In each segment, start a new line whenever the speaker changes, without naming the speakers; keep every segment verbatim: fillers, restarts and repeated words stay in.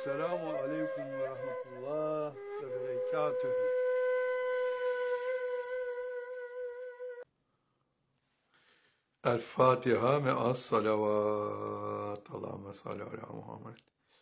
Esselamu Aleyküm ve Rahmetullah ve Berekatühü. El Fatiha me'as salavat. Allahümme salli ala Muhammed.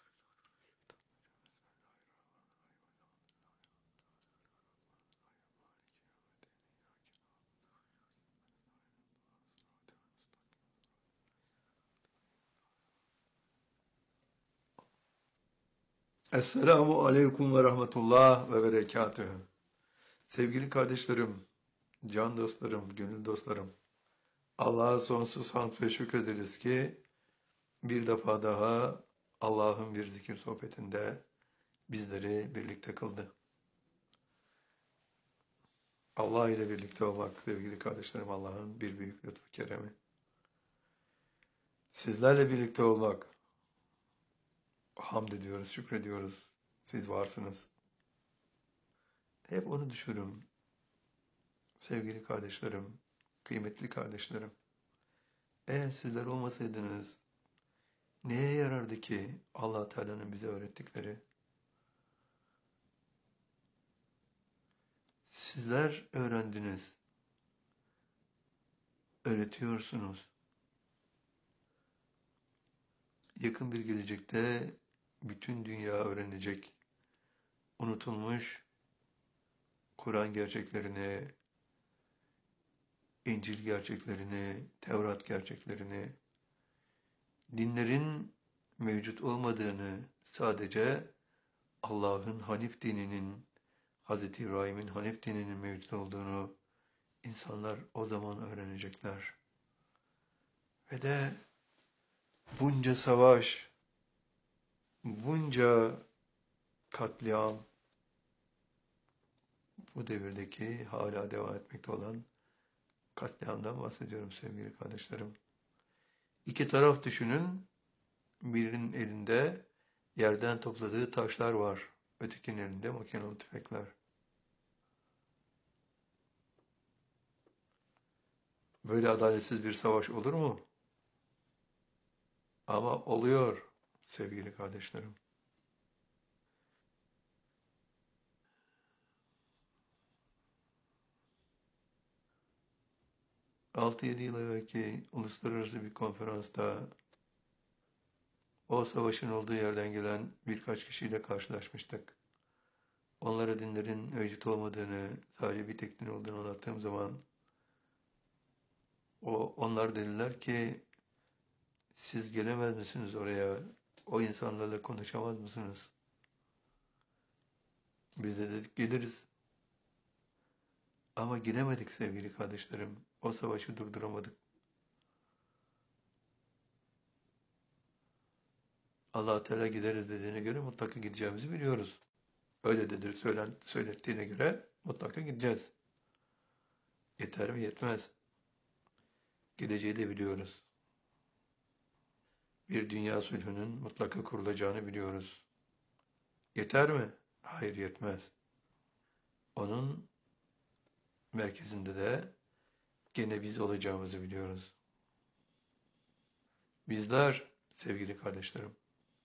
Esselamu Aleyküm ve Rahmetullah ve Berekatühü. Sevgili kardeşlerim, can dostlarım, gönül dostlarım, Allah'a sonsuz hamd ve şükrederiz ki bir defa daha Allah'ın bir zikir sohbetinde bizleri birlikte kıldı. Allah ile birlikte olmak sevgili kardeşlerim Allah'ın bir büyük lütfu keremi. Sizlerle birlikte olmak, hamd ediyoruz, şükrediyoruz. Siz varsınız. Hep onu düşünürüm. Sevgili kardeşlerim, kıymetli kardeşlerim. Eğer sizler olmasaydınız, neye yarardı ki Allah Teala'nın bize öğrettikleri? Sizler öğrendiniz, öğretiyorsunuz. Yakın bir gelecekte bütün dünya öğrenecek, unutulmuş Kur'an gerçeklerini, İncil gerçeklerini, Tevrat gerçeklerini, dinlerin mevcut olmadığını, sadece Allah'ın Hanif dininin, Hazreti İbrahim'in Hanif dininin mevcut olduğunu insanlar o zaman öğrenecekler. Ve de bunca savaş, bunca katliam, bu devirdeki hala devam etmekte olan katliamdan bahsediyorum sevgili kardeşlerim. İki taraf düşünün, birinin elinde yerden topladığı taşlar var, ötekinin elinde makinalı tüfekler. Böyle adaletsiz bir savaş olur mu? Ama oluyor sevgili kardeşlerim. altı yedi yıl evvelki uluslararası bir konferansta o savaşın olduğu yerden gelen birkaç kişiyle karşılaşmıştık. Onlara dinlerin mevcut olmadığını, sadece bir tek din olduğunu anlattığım zaman o onlar dediler ki siz gelemez misiniz oraya? O insanlarla konuşamaz mısınız? Biz de dedik geliriz. Ama gidemedik sevgili kardeşlerim. O savaşı durduramadık. Allah Teala gideriz dediğine göre mutlaka gideceğimizi biliyoruz. Öyle dedir söylen, söylettiğine göre mutlaka gideceğiz. Yeter mi? Yetmez. Geleceği de biliyoruz. Bir dünya sulhünün mutlaka kurulacağını biliyoruz. Yeter mi? Hayır, yetmez. Onun merkezinde de gene biz olacağımızı biliyoruz. Bizler sevgili kardeşlerim,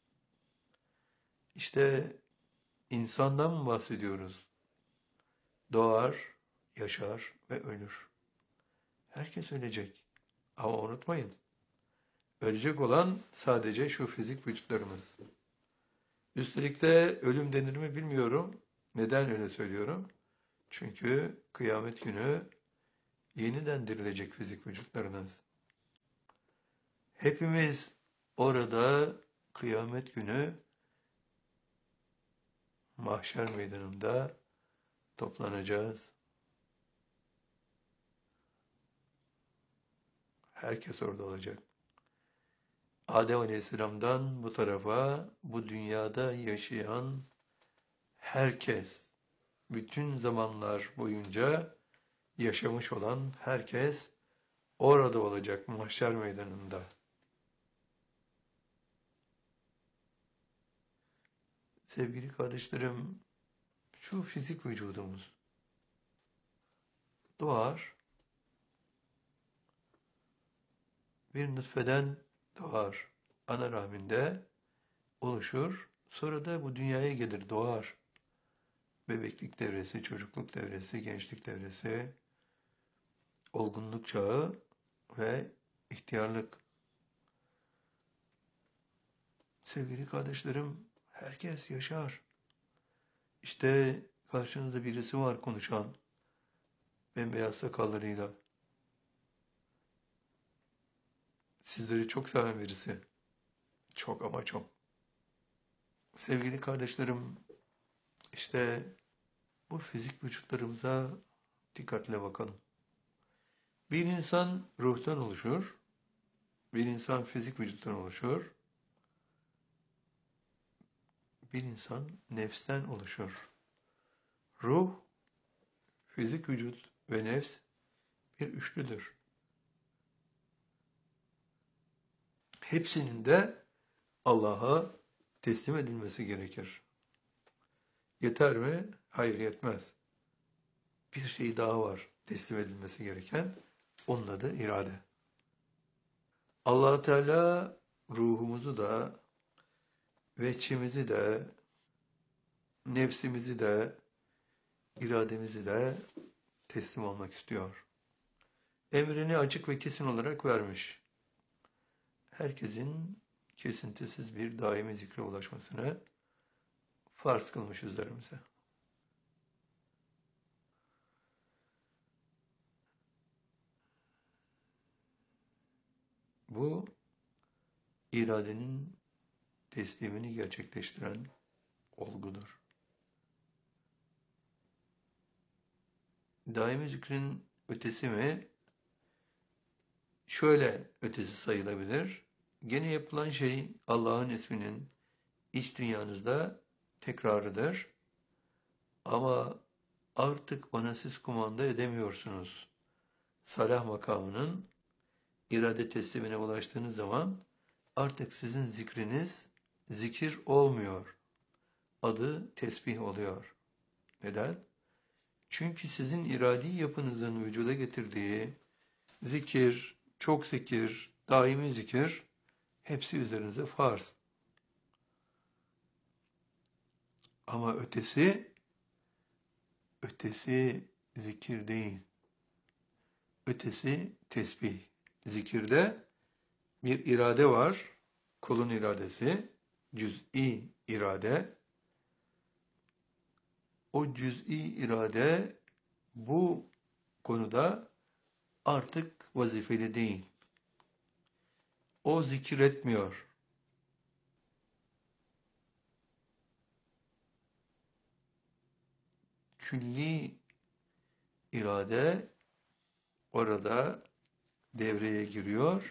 işte insandan mı bahsediyoruz? Doğar, yaşar ve ölür. Herkes ölecek. Ama unutmayın, ölecek olan sadece şu fizik vücutlarımız. Üstelik de ölüm denir mi bilmiyorum. Neden öyle söylüyorum? Çünkü kıyamet günü yeniden dirilecek fizik vücutlarınız. Hepimiz orada kıyamet günü mahşer meydanında toplanacağız. Herkes orada olacak. Adem Aleyhisselam'dan bu tarafa, bu dünyada yaşayan herkes, bütün zamanlar boyunca yaşamış olan herkes orada olacak mahşer meydanında. Sevgili kardeşlerim, şu fizik vücudumuz doğar, bir nutfeden doğar, ana rahminde oluşur, Sonra da bu dünyaya gelir, doğar. Bebeklik devresi, çocukluk devresi, gençlik devresi, olgunluk çağı ve ihtiyarlık. Sevgili kardeşlerim, herkes yaşar. İşte karşınızda birisi var konuşan, bembeyaz sakallarıyla. Sizleri çok seven birisi. Çok ama çok. Sevgili kardeşlerim, işte bu fizik vücutlarımıza dikkatle bakalım. Bir insan ruhtan oluşur, bir insan fizik vücuttan oluşur, bir insan nefsten oluşur. Ruh, fizik vücut ve nefs bir üçlüdür. Hepsinin de Allah'a teslim edilmesi gerekir. Yeter mi? Hayır, yetmez. Bir şey daha var teslim edilmesi gereken. Onun adı irade. Allah Teala ruhumuzu da, veçimizi de, nefsimizi de, irademizi de teslim olmak istiyor. Emrini açık ve kesin olarak vermiş. Herkesin kesintisiz bir daimi zikre ulaşmasını farz kılmış üzerimize. Bu iradenin teslimini gerçekleştiren olgudur. Daimi zikrin ötesi mi? Şöyle ötesi sayılabilir. Gene yapılan şey Allah'ın isminin iç dünyanızda tekrarıdır. Ama artık bana siz kumanda edemiyorsunuz. Salah makamının irade teslimine ulaştığınız zaman artık sizin zikriniz zikir olmuyor. Adı tesbih oluyor. Neden? Çünkü sizin iradi yapınızın vücuda getirdiği zikir, çok zikir, daimi zikir hepsi üzerinize farz. Ama ötesi, ötesi zikir değil. Ötesi tesbih. Zikirde bir irade var, kulun iradesi, cüz'i irade. O cüz'i irade bu konuda artık vazifeli değil. O zikir etmiyor. Külli irade orada devreye giriyor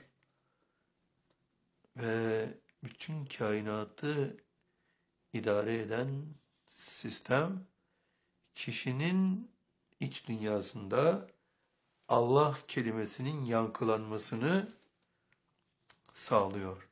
ve bütün kainatı idare eden sistem kişinin iç dünyasında Allah kelimesinin yankılanmasını sağlıyor.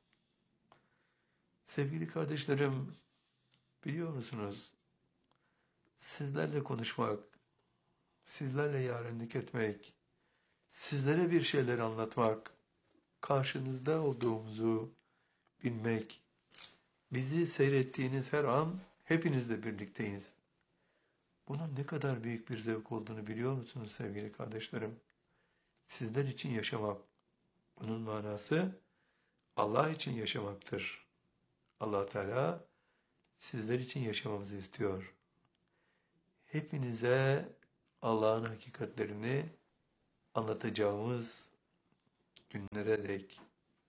Sevgili kardeşlerim, biliyor musunuz? Sizlerle konuşmak, sizlerle yarenlik etmek, sizlere bir şeyler anlatmak, karşınızda olduğumuzu bilmek, bizi seyrettiğiniz her an hepinizle birlikteyiz. Bunun ne kadar büyük bir zevk olduğunu biliyor musunuz sevgili kardeşlerim? Sizler için yaşamak. Bunun manası Allah için yaşamaktır. Allah Teala sizler için yaşamamızı istiyor. Hepinize Allah'ın hakikatlerini anlatacağımız günlere dek.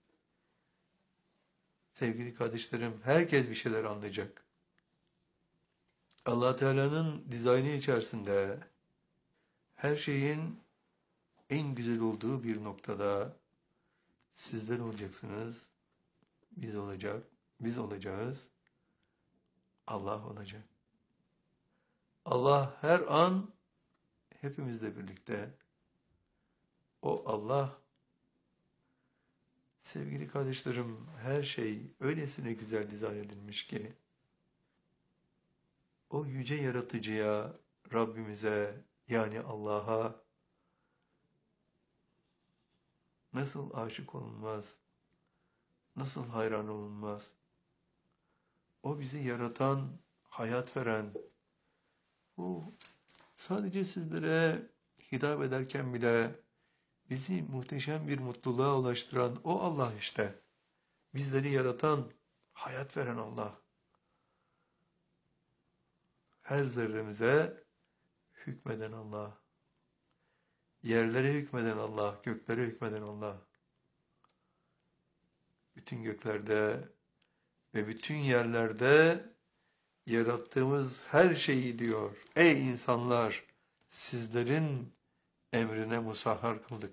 Sevgili kardeşlerim, herkes bir şeyler anlayacak. Allah Teala'nın dizaynı içerisinde her şeyin en güzel olduğu bir noktada sizler olacaksınız, biz olacak, biz olacağız, Allah olacak. Allah her an hepimizle birlikte. O Allah, sevgili kardeşlerim, her şey öylesine güzel dizayn edilmiş ki, o yüce yaratıcıya, Rabbimize, yani Allah'a nasıl aşık olunmaz, nasıl hayran olunmaz? O bizi yaratan, hayat veren, bu sadece sizlere hitap ederken bile bizi muhteşem bir mutluluğa ulaştıran o Allah işte. Bizleri yaratan, hayat veren Allah. Her zerremize hükmeden Allah. Yerlere hükmeden Allah, göklere hükmeden Allah. Bütün göklerde ve bütün yerlerde yarattığımız her şeyi diyor. Ey insanlar, sizlerin emrine musahhar kıldık.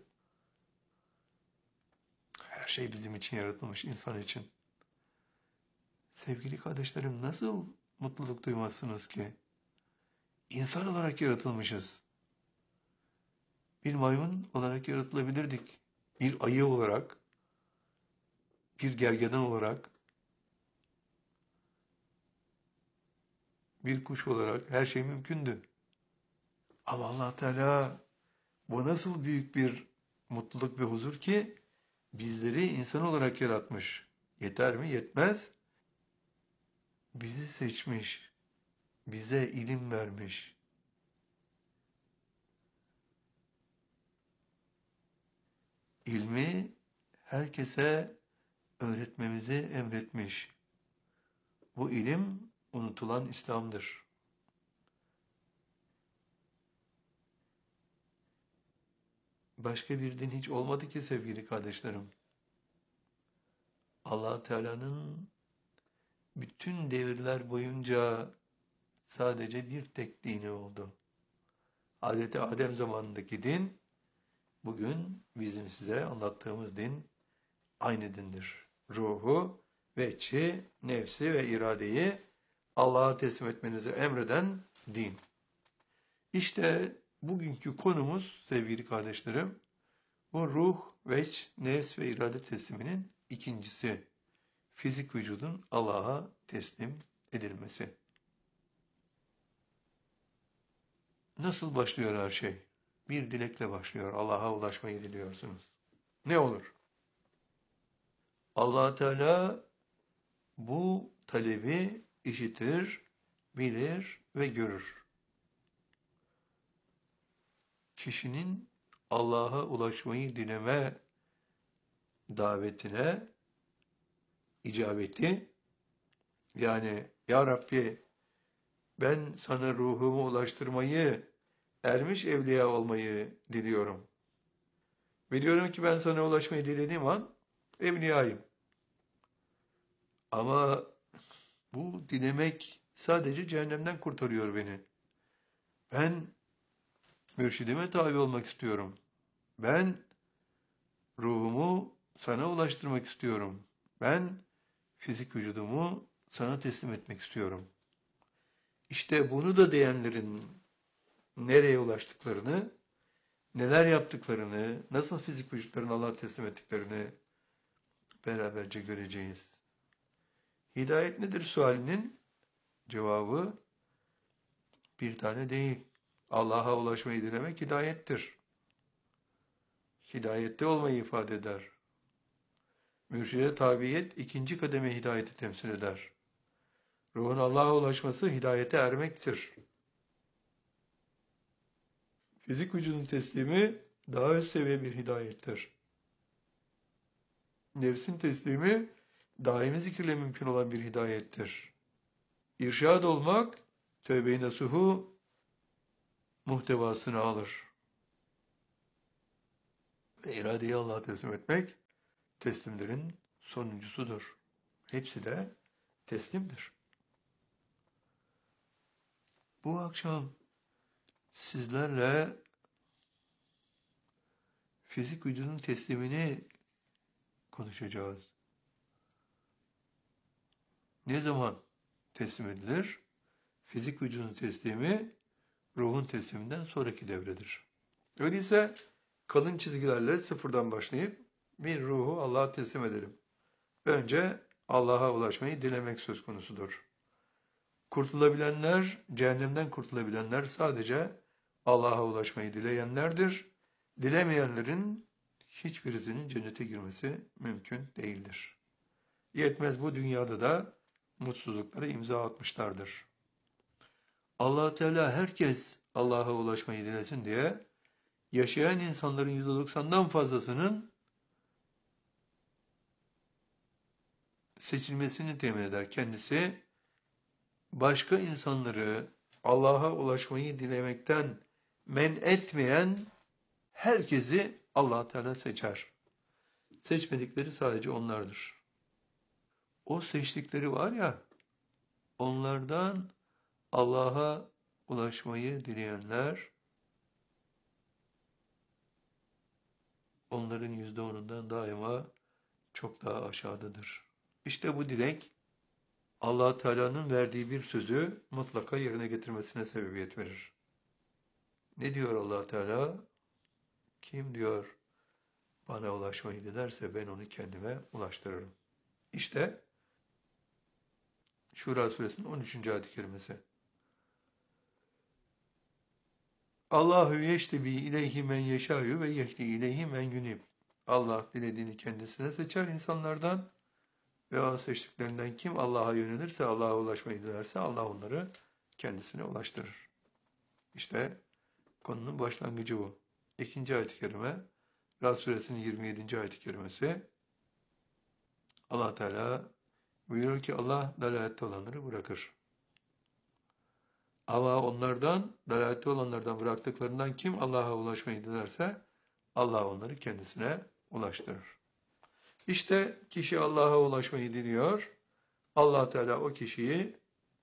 Her şey bizim için yaratılmış, insan için. Sevgili kardeşlerim, nasıl mutluluk duymazsınız ki? İnsan olarak yaratılmışız. Bir maymun olarak yaratılabilirdik. Bir ayı olarak, bir gergedan olarak, bir kuş olarak her şey mümkündü. Ama Allah Teala bu nasıl büyük bir mutluluk ve huzur ki bizleri insan olarak yaratmış. Yeter mi? Yetmez. Bizi seçmiş, bize ilim vermiş. İlmi herkese öğretmemizi emretmiş. Bu ilim unutulan İslam'dır. Başka bir din hiç olmadı ki sevgili kardeşlerim. Allah Teala'nın bütün devirler boyunca sadece bir tek dini oldu. Hazreti Adem zamanındaki din, bugün bizim size anlattığımız din aynı dindir. Ruhu, veçi, nefsi ve iradeyi Allah'a teslim etmenizi emreden din. İşte bugünkü konumuz sevgili kardeşlerim, bu ruh, veç, nefs ve irade tesliminin ikincisi. Fizik vücudun Allah'a teslim edilmesi. Nasıl başlıyor her şey? Bir dilekle başlıyor. Allah'a ulaşmayı diliyorsunuz. Ne olur? Allah Teala bu talebi işitir, bilir ve görür. Kişinin Allah'a ulaşmayı dileme davetine icabeti, yani Ya Rabbi ben sana ruhumu ulaştırmayı, ermiş evliya olmayı diliyorum. Biliyorum ki ben sana ulaşmayı dilediğim an evliyayım. Ama bu dilemek sadece cehennemden kurtarıyor beni. Ben mürşidime tabi olmak istiyorum. Ben ruhumu sana ulaştırmak istiyorum. Ben fizik vücudumu sana teslim etmek istiyorum. İşte bunu da diyenlerin nereye ulaştıklarını, neler yaptıklarını, nasıl fizik vücutlarını Allah'a teslim ettiklerini beraberce göreceğiz. Hidayet nedir sualinin cevabı bir tane değil. Allah'a ulaşmayı dilemek hidayettir. Hidayette olmayı ifade eder. Mürşide tabiyet ikinci kademe hidayeti temsil eder. Ruhun Allah'a ulaşması hidayete ermektir. Fizik vücudun teslimi daha üst seviye bir hidayettir. Nefsin teslimi daimi zikirle mümkün olan bir hidayettir. İrşad olmak tövbe-i nasuhu muhtevasını alır. Ve iradeyi Allah'a teslim etmek teslimlerin sonuncusudur. Hepsi de teslimdir. Bu akşam sizlerle fizik vücudun teslimini konuşacağız. Ne zaman teslim edilir? Fizik vücudun teslimi ruhun tesliminden sonraki devredir. Öyleyse kalın çizgilerle sıfırdan başlayıp bir ruhu Allah'a teslim edelim. Önce Allah'a ulaşmayı dilemek söz konusudur. Kurtulabilenler, cehennemden kurtulabilenler sadece Allah'a ulaşmayı dileyenlerdir. Dilemeyenlerin hiçbirisinin cennete girmesi mümkün değildir. Yetmez bu dünyada da mutsuzluklara imza atmışlardır. Allah Teala herkes Allah'a ulaşmayı dilesin diye yaşayan insanların yüzde doksandan fazlasının seçilmesini temin eder. Kendisi başka insanları Allah'a ulaşmayı dilemekten men etmeyen herkesi Allah Teala seçer. Seçmedikleri sadece onlardır. O seçtikleri var ya, onlardan Allah'a ulaşmayı dileyenler, onların yüzde onundan daima çok daha aşağıdadır. İşte bu dilek, Allah Teala'nın verdiği bir sözü mutlaka yerine getirmesine sebebiyet verir. Ne diyor Allah Teala? Kim diyor bana ulaşmayı dilerse ben onu kendime ulaştırırım. İşte Şura suresinin on üçüncü ayet-i kerimesi. Allahu yeştebi ileyhi men yeşâyu ve yehdi ileyhi men yunib. Allah dilediğini kendisine seçer insanlardan ve o seçtiklerinden kim Allah'a yönelirse, Allah'a ulaşmayı dilerse Allah onları kendisine ulaştırır. İşte konunun başlangıcı bu. İkinci ayet-i kerime, Rad suresinin yirmi yedinci ayet-i kerimesi. Allah Teala buyuruyor ki Allah dalalette olanları bırakır. Ama onlardan, dalalette olanlardan bıraktıklarından kim Allah'a ulaşmayı dilerse Allah onları kendisine ulaştırır. İşte kişi Allah'a ulaşmayı diliyor. Allah Teala o kişiyi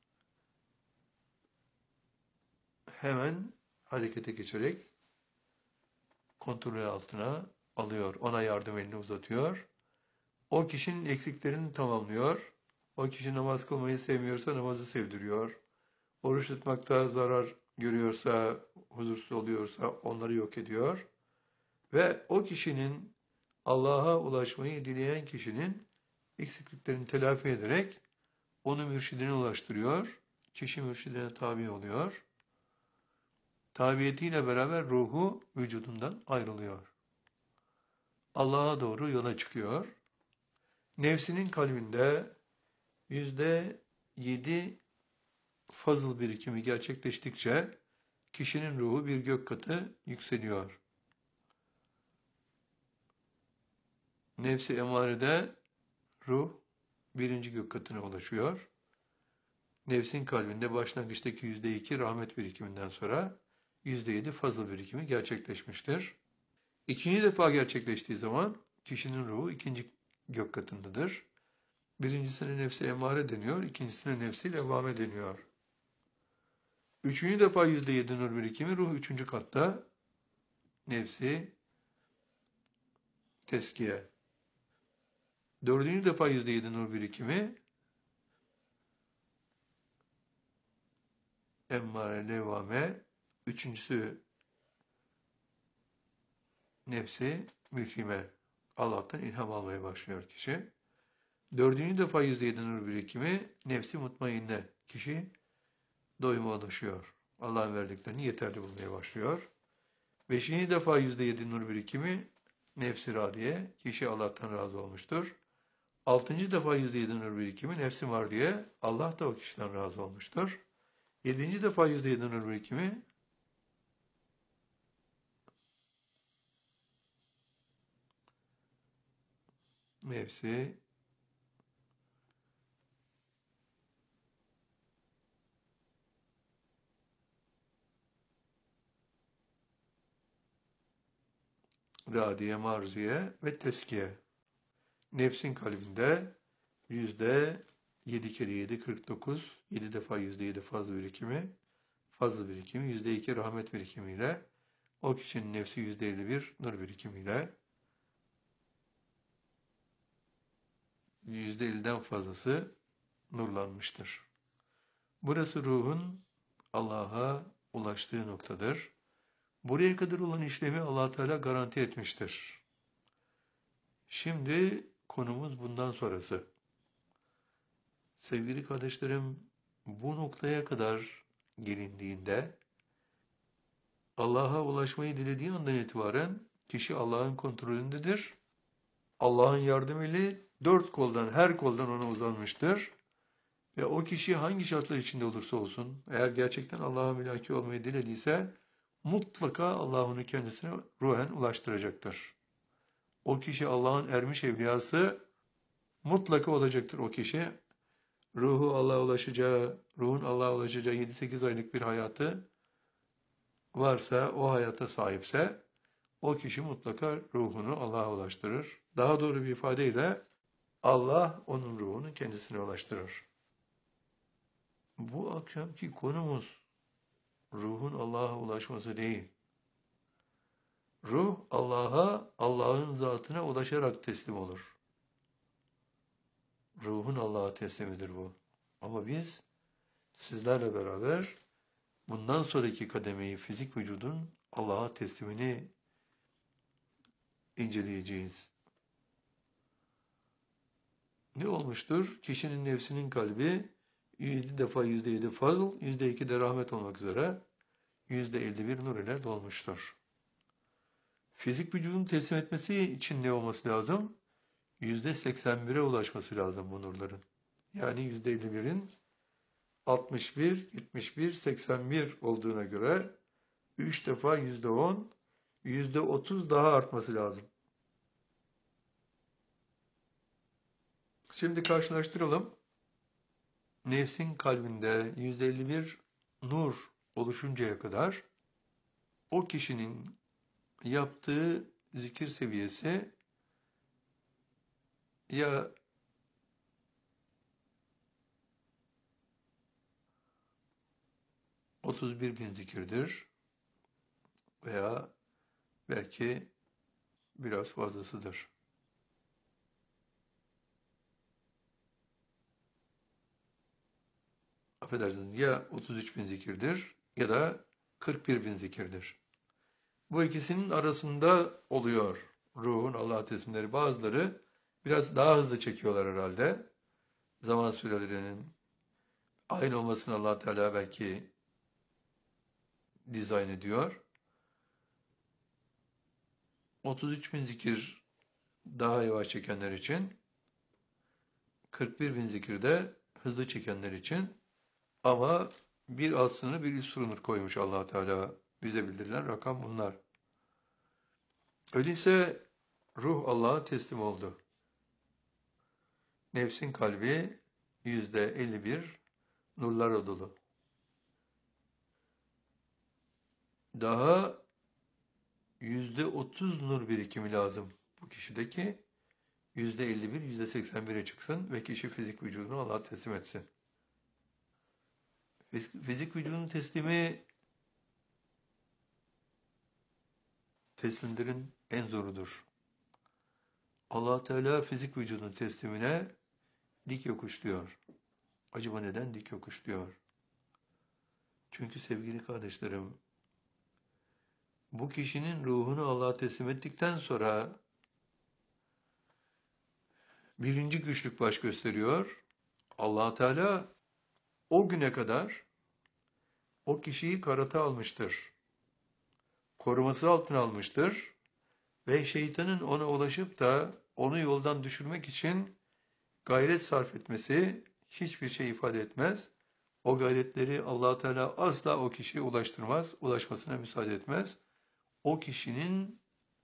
hemen harekete geçerek kontrolü altına alıyor. Ona yardım elini uzatıyor. O kişinin eksiklerini tamamlıyor. O kişi namaz kılmayı sevmiyorsa namazı sevdiriyor. Oruç tutmakta zarar görüyorsa, huzursuz oluyorsa onları yok ediyor. Ve o kişinin, Allah'a ulaşmayı dileyen kişinin eksikliklerini telafi ederek onu mürşidine ulaştırıyor. Kişi mürşidine tabi oluyor. Tabiyetiyle beraber ruhu vücudundan ayrılıyor. Allah'a doğru yola çıkıyor. Nefsinin kalbinde yüzde yedi fazıl birikimi gerçekleştikçe kişinin ruhu bir gök katı yükseliyor. Nefsi emarede ruh birinci gök katına ulaşıyor. Nefsin kalbinde başlangıçtaki yüzde iki rahmet birikiminden sonra yüzde yedi fazıl birikimi gerçekleşmiştir. İkinci defa gerçekleştiği zaman kişinin ruhu ikinci gök katındadır. Birincisine nefsi emare deniyor, ikincisine nefsi levvame deniyor. Üçüncü defa yüzde yedi nur birikimi ruh üçüncü katta, nefsi teskiye. Dördüncü defa yüzde yedi nur birikimi emmare, levvame. Üçüncüsü nefsi mülhime. Allah'tan ilham almaya başlıyor kişi. Dördüncü defa yüzde yedi nur birikimi nefsi mutmainne. Kişi doyuma ulaşıyor. Allah'ın verdiklerini yeterli bulmaya başlıyor. Beşinci defa yüzde yedi nur birikimi nefsi radiye. Kişi Allah'tan razı olmuştur. Altıncı defa yüzde yedi nur birikimi nefsi mardiye. Allah da o kişiden razı olmuştur. Yedinci defa yüzde yedi nur birikimi nefsi radiye, marziye ve teskiye. Nefsin kalbinde yüzde yedi kere yedi, kırk dokuz, yedi defa yüzde yedi fazla birikimi, fazla birikimi, yüzde iki rahmet birikimiyle, o kişinin nefsi yüzde elli bir nur birikimiyle, yüzde elliden fazlası nurlanmıştır. Burası ruhun Allah'a ulaştığı noktadır. Buraya kadar olan işlemi Allah Teala garanti etmiştir. Şimdi konumuz bundan sonrası. Sevgili kardeşlerim, bu noktaya kadar gelindiğinde Allah'a ulaşmayı dilediği andan itibaren kişi Allah'ın kontrolündedir. Allah'ın yardımıyla dört koldan, her koldan ona uzanmıştır. Ve o kişi hangi şartlar içinde olursa olsun, eğer gerçekten Allah'a mülaki olmayı dilediyse, mutlaka Allah onu kendisine ruhen ulaştıracaktır. O kişi Allah'ın ermiş evliyası mutlaka olacaktır o kişi. Ruhu Allah'a ulaşacağı, ruhun Allah'a ulaşacağı yedi sekiz aylık bir hayatı varsa, o hayata sahipse, o kişi mutlaka ruhunu Allah'a ulaştırır. Daha doğru bir ifadeyle Allah onun ruhunu kendisine ulaştırır. Bu akşamki konumuz ruhun Allah'a ulaşması değil. Ruh Allah'a, Allah'ın zatına ulaşarak teslim olur. Ruhun Allah'a teslimidir bu. Ama biz sizlerle beraber bundan sonraki kademeyi, fizik vücudun Allah'a teslimini inceleyeceğiz. Ne olmuştur? Kişinin nefsinin kalbi yedi defa yüzde yedi fazl, yüzde iki de rahmet olmak üzere yüzde elli bir nur ile dolmuştur. Fizik vücudun teslim etmesi için ne olması lazım? yüzde seksen bire ulaşması lazım bu nurların. Yani yüzde elli birin altmış bir, yetmiş bir, seksen bir olduğuna göre üç defa yüzde on, yüzde otuz daha artması lazım. Şimdi karşılaştıralım. Nefsin kalbinde yüzde elli bir nur oluşuncaya kadar o kişinin yaptığı zikir seviyesi ya otuz bir bin zikirdir veya belki biraz fazlasıdır. Affedersiniz, ya otuz üç bin zikirdir ya da kırk bir bin zikirdir. Bu ikisinin arasında oluyor ruhun Allah'a teslimleri. Bazıları biraz daha hızlı çekiyorlar herhalde. Zaman sürelerinin aynı olmasını Allah Teala belki dizayn ediyor. otuz üç bin zikir daha yavaş çekenler için, kırk bir bin zikir de hızlı çekenler için, ama bir alt sınır bir üst sınır koymuş Allah Teala, bize bildirilen rakam bunlar. Öyleyse ruh Allah'a teslim oldu. Nefsin kalbi yüzde elli bir nurlarla dolu. Daha yüzde otuz nur birikimi lazım bu kişideki. yüzde elli bir, yüzde seksen bire çıksın ve kişi fizik vücudunu Allah'a teslim etsin. Fizik vücudun teslimi teslimlerin en zorudur. Allah Teala fizik vücudun teslimine dik yokuş diyor. Acaba neden dik yokuş diyor? Çünkü sevgili kardeşlerim, bu kişinin ruhunu Allah'a teslim ettikten sonra birinci güçlük baş gösteriyor. Allah Teala o güne kadar o kişiyi karata almıştır. Koruması altına almıştır ve şeytanın ona ulaşıp da onu yoldan düşürmek için gayret sarf etmesi hiçbir şey ifade etmez. O gayretleri Allah Teala asla o kişiye ulaştırmaz, ulaşmasına müsaade etmez. O kişinin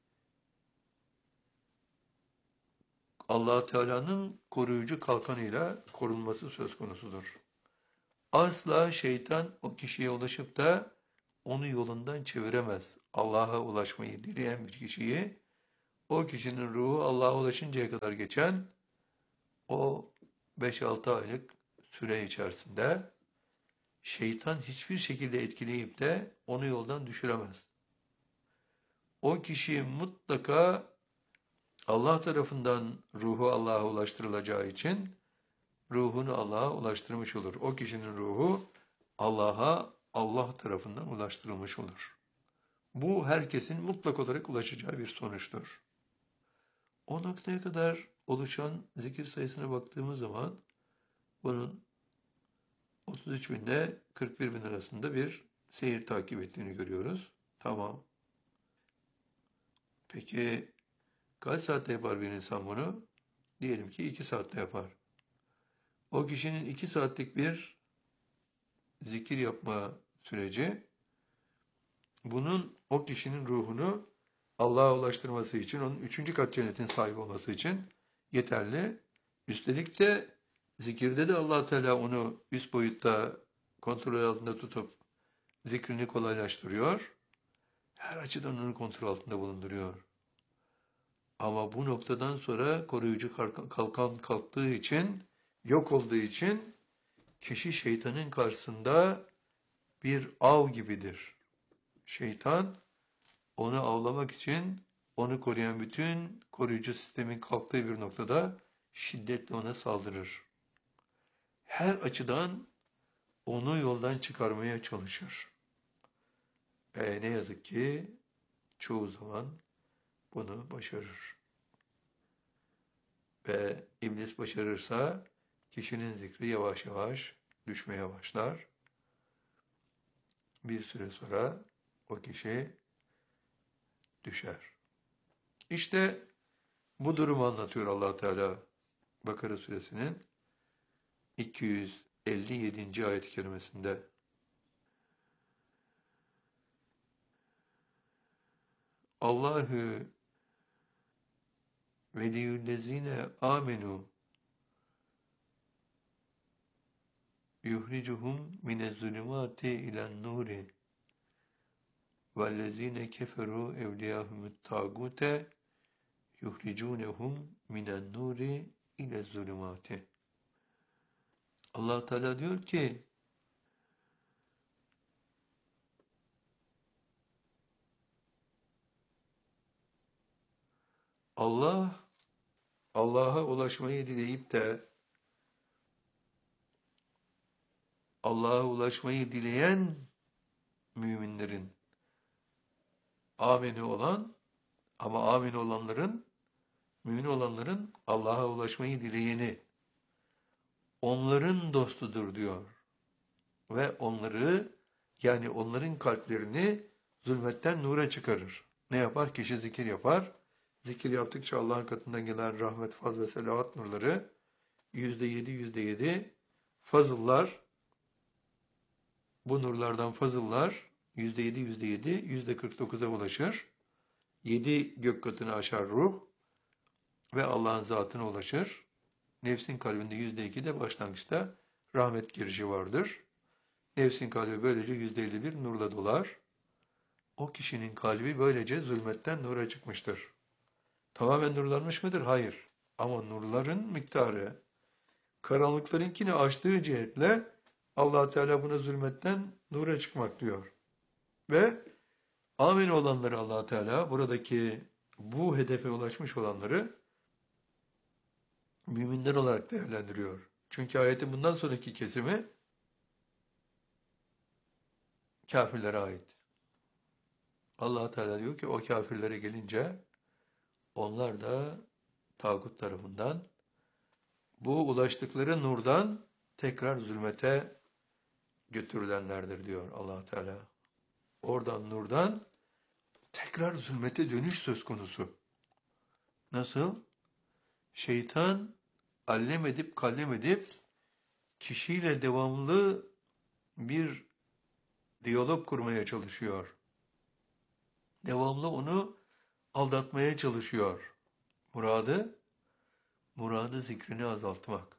Allah Teala'nın koruyucu kalkanıyla korunması söz konusudur. Asla şeytan o kişiye ulaşıp da onu yolundan çeviremez. Allah'a ulaşmayı dileyen bir kişiyi, o kişinin ruhu Allah'a ulaşıncaya kadar geçen o beş altı aylık süre içerisinde şeytan hiçbir şekilde etkileyip de onu yoldan düşüremez. O kişi mutlaka Allah tarafından ruhu Allah'a ulaştırılacağı için ruhunu Allah'a ulaştırmış olur. O kişinin ruhu Allah'a Allah tarafından ulaştırılmış olur. Bu herkesin mutlak olarak ulaşacağı bir sonuçtur. O noktaya kadar oluşan zikir sayısına baktığımız zaman bunun otuz üç bin ile kırk bir bin arasında bir seyir takip ettiğini görüyoruz. Tamam. Peki kaç saatte yapar bir insan bunu? Diyelim ki iki saatte yapar. O kişinin iki saatlik bir zikir yapma süreci, bunun o kişinin ruhunu Allah'a ulaştırması için, onun üçüncü kat cennetin sahibi olması için yeterli. Üstelik de zikirde de Allah Teala onu üst boyutta kontrol altında tutup zikrini kolaylaştırıyor. Her açıdan onu kontrol altında bulunduruyor. Ama bu noktadan sonra koruyucu kalkan kalktığı için, yok olduğu için kişi şeytanın karşısında bir av gibidir. Şeytan onu avlamak için onu koruyan bütün koruyucu sistemin kalktığı bir noktada şiddetle ona saldırır. Her açıdan onu yoldan çıkarmaya çalışır. Ve ne yazık ki çoğu zaman bunu başarır. Ve iblis başarırsa kişinin zikri yavaş yavaş düşmeye başlar. Bir süre sonra o kişi düşer. İşte bu durumu anlatıyor Allah Teala Bakara suresinin iki yüz elli yedinci ayet-i kerimesinde. Allahu veliyyüllezine amenu yuhricuhum minezzulümati ilen nuri vellezine keferu evliyahumut tagute yuhricunehum minen nuri ilezzulümati. Allah Teala diyor ki, Allah, Allah'a ulaşmayı dileyip de Allah'a ulaşmayı dileyen müminlerin, ameni olan ama amin olanların, mümin olanların Allah'a ulaşmayı dileyeni, onların dostudur diyor. Ve onları, yani onların kalplerini zulmetten nura çıkarır. Ne yapar? Kişi zikir yapar. Zikir yaptıkça Allah'ın katından gelen rahmet, faz ve selavat nurları yüzde yedi, yüzde yedi fazıllar, bu nurlardan fazıllar yüzde yedi, yüzde yedi, yüzde kırk dokuza ulaşır. Yedi gök katını aşar ruh ve Allah'ın zatına ulaşır. Nefsin kalbinde yüzde iki de başlangıçta rahmet girişi vardır. Nefsin kalbi böylece yüzde elli bir nurla dolar. O kişinin kalbi böylece zulmetten nura çıkmıştır. Tamamen nurlanmış mıdır? Hayır. Ama nurların miktarı, karanlıklarınkini aştığı cihetle Allah Teala buna zulmetten nura çıkmak diyor. Ve amin olanları Allah Teala, buradaki bu hedefe ulaşmış olanları müminler olarak değerlendiriyor. Çünkü ayetin bundan sonraki kesimi kafirlere ait. Allah Teala diyor ki o kafirlere gelince onlar da tağut tarafından bu ulaştıkları nurdan tekrar zulmete götürülenlerdir diyor Allah Teala. Oradan nurdan tekrar zulmete dönüş söz konusu. Nasıl? Şeytan allem edip kallem edip kişiyle devamlı bir diyalog kurmaya çalışıyor. Devamlı onu aldatmaya çalışıyor. Muradı, muradı zikrini azaltmak.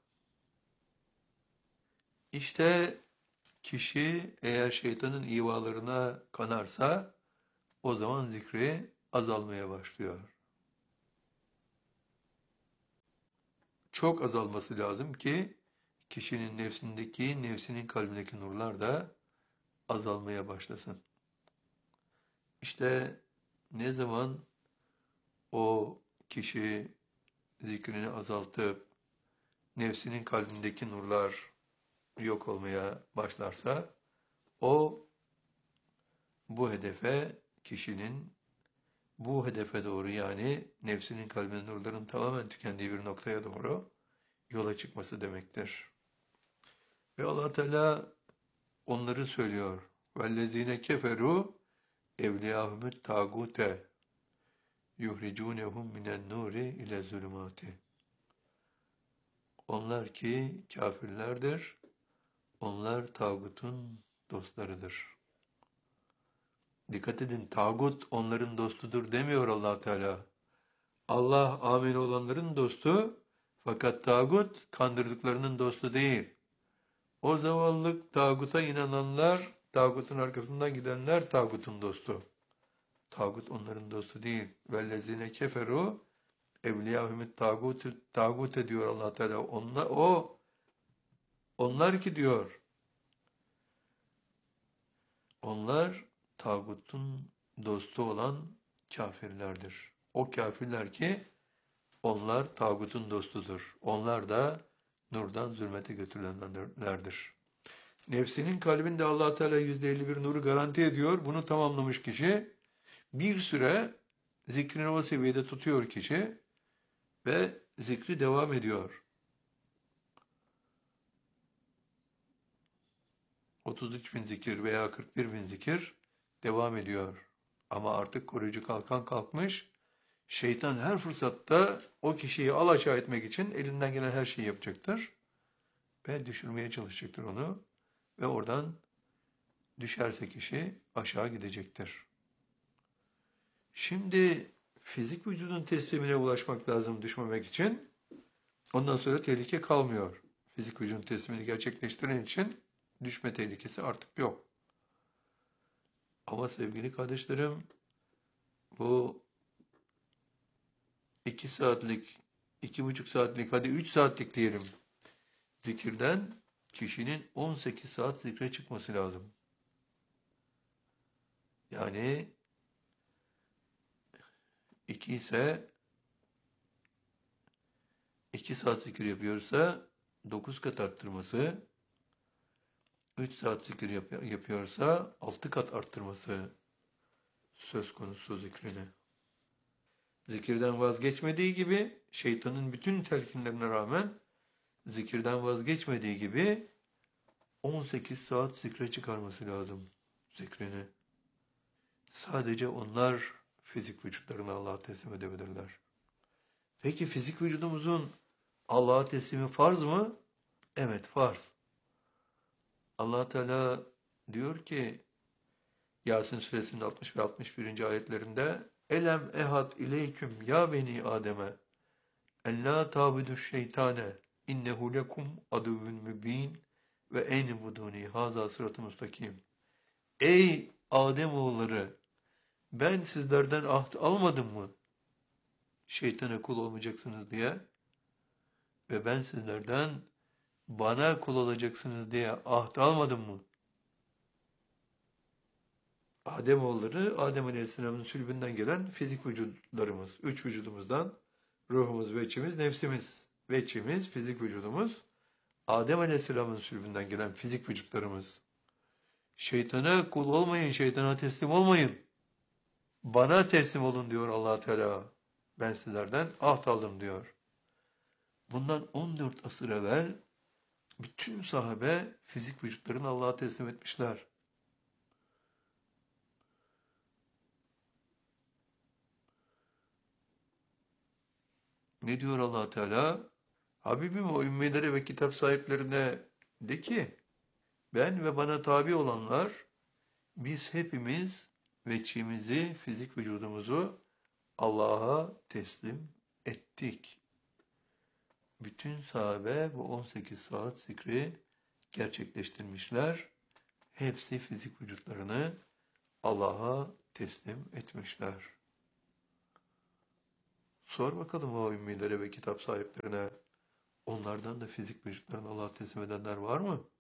İşte kişi eğer şeytanın ivalarına kanarsa o zaman zikri azalmaya başlıyor. Çok azalması lazım ki kişinin nefsindeki, nefsinin kalbindeki nurlar da azalmaya başlasın. İşte ne zaman o kişi zikrini azaltıp nefsinin kalbindeki nurlar yok olmaya başlarsa o bu hedefe, kişinin bu hedefe doğru, yani nefsinin kalbinde nurların tamamen tükendiği bir noktaya doğru yola çıkması demektir. Ve Allah Teala onları söylüyor. وَالَّذ۪ينَ كَفَرُوا اَوْلِيَاهُمُ التَّاغُوتَ يُخْرِجُونَهُمْ مِنَ النُّورِ اِلَى الظُّلُمَاتِ. Onlar ki kafirlerdir. Onlar tağutun dostlarıdır. Dikkat edin, tağut onların dostudur demiyor Allah Teala. Allah amin olanların dostu, fakat tağut kandırdıklarının dostu değil. O zavallık tağuta inananlar, tağutun arkasından gidenler tağutun dostu. Tağut onların dostu değil. Vellezine keferu evliyahumut tağut tağut ediyor Allah Teala. Onlar o onlar ki diyor. Onlar tağutun dostu olan kafirlerdir. O kafirler ki onlar tağutun dostudur. Onlar da nurdan zulmete götürülenlerdir. Nefsinin kalbinde Allah Teala yüzde elli bir nuru garanti ediyor. Bunu tamamlamış kişi bir süre zikrini o seviyede tutuyor kişi ve zikri devam ediyor. otuz üç bin zikir veya kırk bir bin zikir devam ediyor. Ama artık koruyucu kalkan kalkmış. Şeytan her fırsatta o kişiyi alaşağı etmek için elinden gelen her şeyi yapacaktır. Ve düşürmeye çalışacaktır onu. Ve oradan düşerse kişi aşağı gidecektir. Şimdi fizik vücudun teslimine ulaşmak lazım düşmemek için. Ondan sonra tehlike kalmıyor. Fizik vücudun teslimini gerçekleştiren için düşme tehlikesi artık yok. Ama sevgili kardeşlerim, bu iki saatlik, iki buçuk saatlik, hadi üç saatlik diyelim zikirden kişinin on sekiz saat zikre çıkması lazım. Yani iki ise iki saat zikir yapıyorsa dokuz kat arttırması, üç saat zikir yap yapıyorsa altı kat arttırması söz konusu zikrini. Zikirden vazgeçmediği gibi, şeytanın bütün telkinlerine rağmen zikirden vazgeçmediği gibi on sekiz saat zikre çıkarması lazım zikrini. Sadece onlar fizik vücutlarını Allah'a teslim edebilirler. Peki fizik vücudumuzun Allah'a teslimi farz mı? Evet, farz. Allah Teala diyor ki Yasin suresinin altmış ve altmış birinci ayetlerinde Elem ehad ileyküm ya beni Adem'e en la tabudu şeytane innehu lekum aduvun mübin ve eyni buduni haza sıratı müstakim. Ey Ademoğulları, ben sizlerden ahd almadım mı? Şeytana kul olmayacaksınız diye ve ben sizlerden bana kul olacaksınız diye ahd almadım mı? Ademoğulları, Adem Aleyhisselam'ın sülbünden gelen fizik vücutlarımız, üç vücudumuzdan ruhumuz, veçimiz, nefsimiz, veçimiz, fizik vücudumuz, Adem Aleyhisselam'ın sülbünden gelen fizik vücutlarımız. Şeytana kul olmayın, şeytana teslim olmayın. Bana teslim olun diyor Allah Teala. Ben sizlerden ahd aldım diyor. Bundan on dört asır evvel bütün sahabe fizik vücutlarını Allah'a teslim etmişler. Ne diyor Allah Teala? Habibim o ümmilere ve kitap sahiplerine de ki ben ve bana tabi olanlar biz hepimiz veçimizi, fizik vücudumuzu Allah'a teslim ettik. Bütün sahabe bu on sekiz saat zikri gerçekleştirmişler. Hepsi fizik vücutlarını Allah'a teslim etmişler. Sor bakalım o ümmilere ve kitap sahiplerine, onlardan da fizik vücutlarını Allah'a teslim edenler var mı?